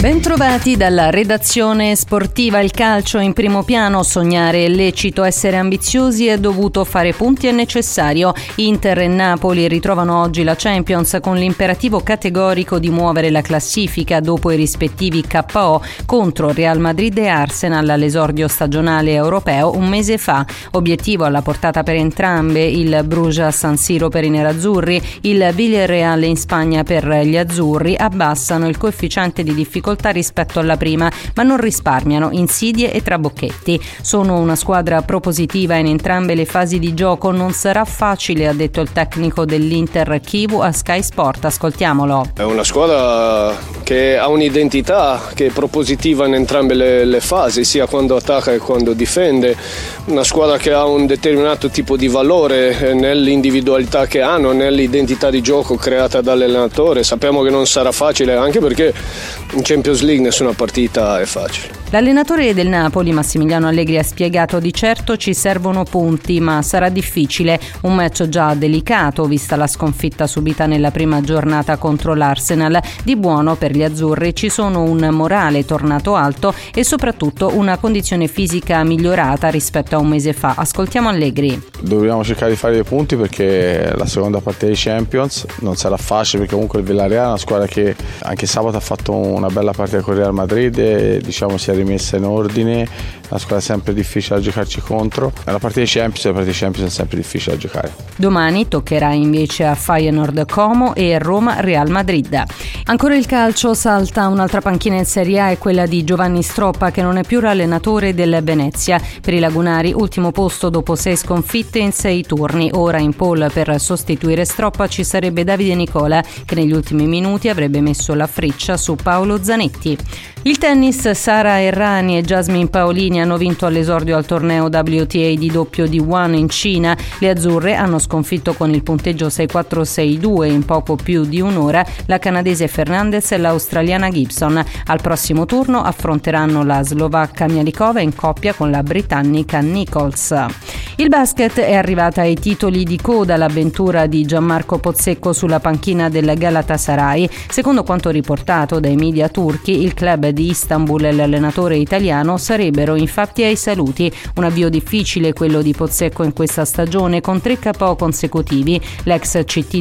Bentrovati dalla redazione sportiva. Il calcio in primo piano, sognare è lecito, essere ambiziosi è dovuto, fare punti è necessario. Inter e Napoli ritrovano oggi la Champions con l'imperativo categorico di muovere la classifica dopo i rispettivi KO contro Real Madrid e Arsenal all'esordio stagionale europeo un mese fa. Obiettivo alla portata per entrambe, il Bruges a San Siro per i nerazzurri, il Villarreal in Spagna per gli azzurri. Abbassano il coefficiente di difficoltà rispetto alla prima, ma non risparmiano insidie e trabocchetti. Sono una squadra propositiva in entrambe le fasi di gioco. Non sarà facile, ha detto il tecnico dell'Inter Chivu a Sky Sport. Ascoltiamolo. È una squadra che ha un'identità che è propositiva in entrambe le fasi, sia quando attacca che quando difende. Una squadra che ha un determinato tipo di valore nell'individualità che hanno, nell'identità di gioco creata dall'allenatore. Sappiamo che non sarà facile, anche perché in Champions League nessuna partita è facile. L'allenatore del Napoli, Massimiliano Allegri, ha spiegato: di certo ci servono punti, ma sarà difficile. Un match già delicato, vista la sconfitta subita nella prima giornata contro l'Arsenal. Di buono per gli azzurri ci sono un morale tornato alto e soprattutto una condizione fisica migliorata rispetto a un mese fa. Ascoltiamo Allegri. Dobbiamo cercare di fare dei punti perché la seconda partita di Champions non sarà facile, perché comunque il Villarreal è una squadra che anche sabato ha fatto una bella partita con il Real Madrid e si è rimessa in ordine. Una squadra sempre difficile da giocarci contro. La partita di Champions è sempre difficile da giocare. Domani toccherà invece a Feyenoord Como e Roma Real Madrid. Ancora il calcio, salta un'altra panchina in Serie A, è quella di Giovanni Stroppa, che non è più l'allenatore del Venezia. Per i lagunari, ultimo posto dopo 6 sconfitte in 6 turni. Ora in pole per sostituire Stroppa ci sarebbe Davide Nicola, che negli ultimi minuti avrebbe messo la freccia su Paolo Zanetti. Il tennis, Sara Errani e Jasmine Paolini hanno vinto all'esordio al torneo WTA di doppio di One in Cina. Le azzurre hanno sconfitto con il punteggio 6-4-6-2 in poco più di un'ora la canadese Fernandez e l'australiana Gibson. Al prossimo turno affronteranno la slovacca Mialikova in coppia con la britannica Nichols. Il basket, è arrivata ai titoli di coda l'avventura di Gianmarco Pozzecco sulla panchina del Galatasaray. Secondo quanto riportato dai media turchi, il club di Istanbul e l'allenatore italiano sarebbero infatti ai saluti. Un avvio difficile quello di Pozzecco in questa stagione, con 3 KO consecutivi. L'ex CT